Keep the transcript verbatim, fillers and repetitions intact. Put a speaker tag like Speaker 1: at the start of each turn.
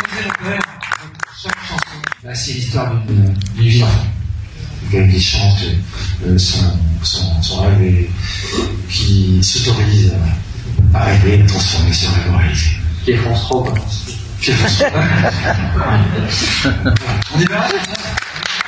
Speaker 1: disait le poème, chaque chanson, bah, c'est l'histoire d'une vie d'enfant. Quelqu'un qui chante euh, son, son, son rêve et qui s'autorise à rêver, à transformer ce rêve en réalité.
Speaker 2: Qui est France trop,
Speaker 1: Qui est France trop. On y va.